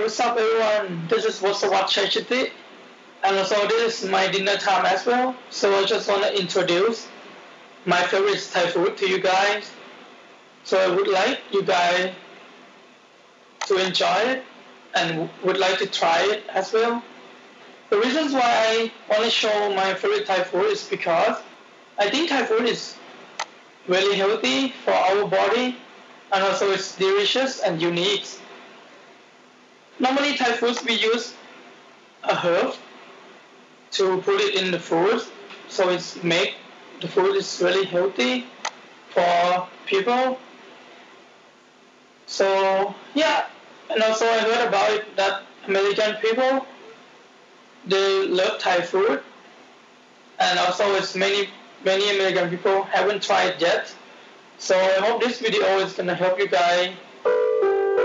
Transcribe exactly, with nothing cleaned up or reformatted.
what's up everyone? This is Wasawat Chachiti, and also this is my dinner time as well. So I just want to introduce my favorite Thai food to you guys. So I would like you guys to enjoy it and would like to try it as well. The reasons why I want to show my favorite Thai food is because I think Thai food is really healthy for our body and also it's delicious and unique. Normally Thai foods we use a herb to put it in the food, so it's make the food is really healthy for people. So yeah, and also I heard about it that American people they love Thai food, and also it's many many American people haven't tried yet. So I hope this video is gonna help you guys